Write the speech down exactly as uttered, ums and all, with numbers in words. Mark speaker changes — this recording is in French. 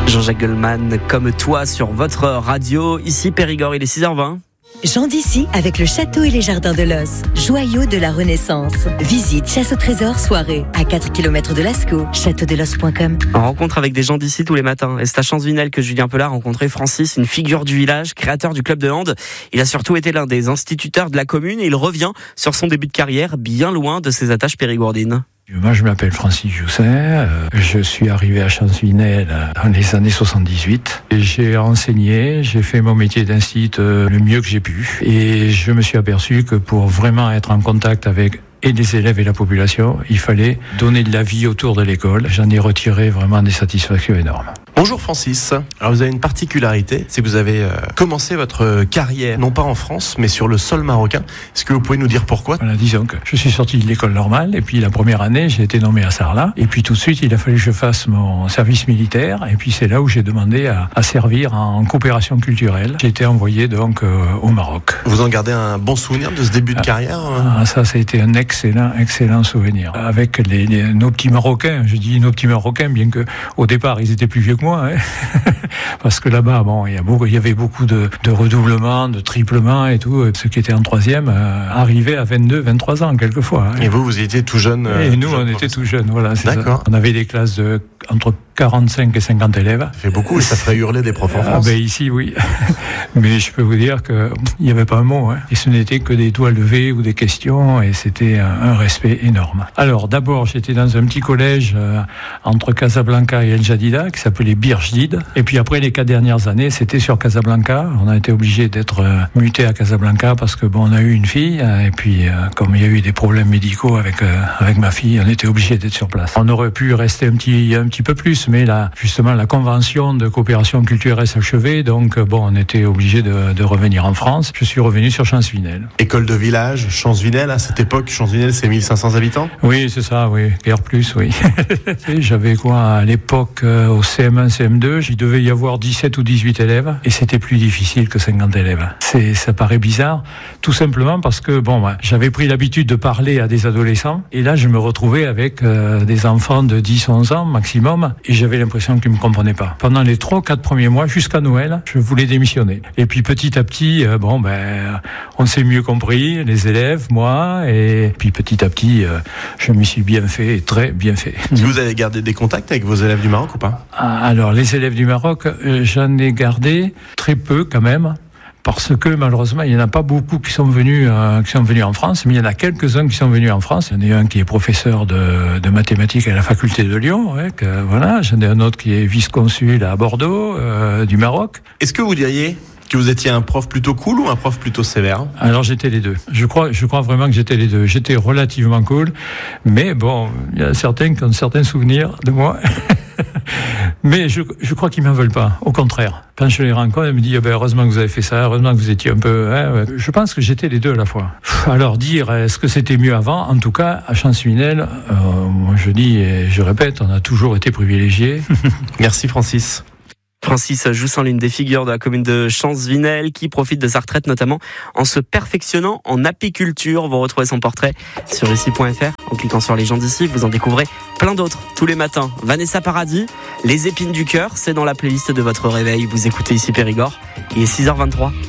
Speaker 1: Jean-Jacques Goldman, comme toi sur votre radio. Ici Périgord, il est six heures vingt.
Speaker 2: Jean d'ici avec le château et les jardins de l'Os, joyau de la Renaissance. Visite chasse au trésor soirée à quatre kilomètres de Lascaux, château de l'os point com.
Speaker 1: On rencontre avec des gens d'ici tous les matins. Et c'est à Champsvinel que Julien Pelat a rencontré Francis, une figure du village, créateur du club de hand. Il a surtout été l'un des instituteurs de la commune et il revient sur son début de carrière, bien loin de ses attaches périgourdines.
Speaker 3: Moi, je m'appelle Francis Jousset, euh, je suis arrivé à Champsvinel dans les années soixante-dix-huit. Et j'ai enseigné, j'ai fait mon métier d'instit euh, le mieux que j'ai pu. Et je me suis aperçu que pour vraiment être en contact avec et les élèves et la population, il fallait donner de la vie autour de l'école. J'en ai retiré vraiment des satisfactions énormes.
Speaker 4: Bonjour Francis. Alors vous avez une particularité, c'est que vous avez euh, commencé votre carrière, non pas en France, mais sur le sol marocain. Est-ce que vous pouvez nous dire pourquoi ?
Speaker 3: Voilà, disons que je suis sorti de l'école normale, et puis la première année, j'ai été nommé à Sarlat. Et puis tout de suite, il a fallu que je fasse mon service militaire. Et puis c'est là où j'ai demandé à, à servir en coopération culturelle. J'ai été envoyé donc euh, au Maroc.
Speaker 4: Vous en gardez un bon souvenir de ce début de carrière ?
Speaker 3: Ah, ça, ça a été un excellent, excellent souvenir. Avec les, les, nos petits Marocains, je dis nos petits Marocains, bien que au départ, ils étaient plus vieux que moi. Hein. Parce que là-bas, bon, il y a beaucoup, il y avait beaucoup de, de redoublements, de triplements et tout. Ceux qui étaient en troisième euh, arrivaient à vingt-deux, vingt-trois ans quelquefois. Hein.
Speaker 4: Et vous, vous étiez tout jeune.
Speaker 3: Euh, et nous, on était tout jeunes. Voilà, c'est D'accord. Ça. On avait des classes de entre quarante-cinq et cinquante élèves.
Speaker 4: Ça fait beaucoup et ça ferait hurler des profs en France.
Speaker 3: Ah ben ici, oui. Mais je peux vous dire qu'il n'y avait pas un mot. Hein. Et ce n'était que des doigts levés ou des questions et c'était un, un respect énorme. Alors d'abord, j'étais dans un petit collège euh, entre Casablanca et El Jadida qui s'appelait Bir Jdid. Et puis après, les quatre dernières années, c'était sur Casablanca. On a été obligé d'être euh, muté à Casablanca parce que bon, on a eu une fille. Euh, et puis, euh, comme il y a eu des problèmes médicaux avec, euh, avec ma fille, on était obligé d'être sur place. On aurait pu rester un petit, un petit peu plus, mais là, justement, la convention de coopération culturelle s'achevait, donc bon, on était obligé de, de revenir en France. Je suis revenu sur Champsvinel.
Speaker 4: École de village, Champsvinel, à cette époque, Champsvinel, c'est mille cinq cents habitants ?
Speaker 3: Oui, c'est ça, oui, guère plus, oui. J'avais quoi, à l'époque, euh, au C M un, C M deux, il devait y avoir dix-sept ou dix-huit élèves, et c'était plus difficile que cinquante élèves. C'est, ça paraît bizarre, tout simplement parce que, bon, bah, j'avais pris l'habitude de parler à des adolescents, et là, je me retrouvais avec euh, des enfants de dix, onze ans maximum, et j'avais l'impression qu'ils ne me comprenaient pas. Pendant les trois ou quatre premiers mois, jusqu'à Noël, je voulais démissionner. Et puis petit à petit, euh, bon, ben, on s'est mieux compris, les élèves, moi, et puis petit à petit, euh, je m'y suis bien fait, très bien fait.
Speaker 4: Est-ce que vous avez gardé des contacts avec vos élèves du Maroc ou pas ?
Speaker 3: Alors, les élèves du Maroc, euh, j'en ai gardé très peu quand même. Parce que malheureusement, il n'y en a pas beaucoup qui sont venus, euh, qui sont venus en France, mais il y en a quelques-uns qui sont venus en France. Il y en a un qui est professeur de, de mathématiques à la faculté de Lyon, ouais, que, voilà. J'en ai un autre qui est vice-consul à Bordeaux, euh, du Maroc.
Speaker 4: Est-ce que vous diriez que vous étiez un prof plutôt cool ou un prof plutôt sévère ?
Speaker 3: Alors j'étais les deux. Je crois, je crois vraiment que j'étais les deux. J'étais relativement cool, mais bon, il y a certains qui ont certains souvenirs de moi. Mais je, je crois qu'ils m'en veulent pas. Au contraire. Quand je les rencontre, ils me disent, ben, heureusement que vous avez fait ça, heureusement que vous étiez un peu, hein. Je pense que j'étais les deux à la fois. Alors dire, est-ce que c'était mieux avant? En tout cas, à Champsvinel, euh, moi je dis et je répète, on a toujours été privilégiés.
Speaker 4: Merci Francis.
Speaker 1: Francis Joussin, l'une des figures de la commune de Champsvinel, qui profite de sa retraite notamment en se perfectionnant en apiculture. Vous retrouvez son portrait sur ici point f r. En cliquant sur les gens d'ici, vous en découvrez plein d'autres tous les matins. Vanessa Paradis, Les épines du cœur, c'est dans la playlist de votre réveil. Vous écoutez ici Périgord, il est six heures vingt-trois.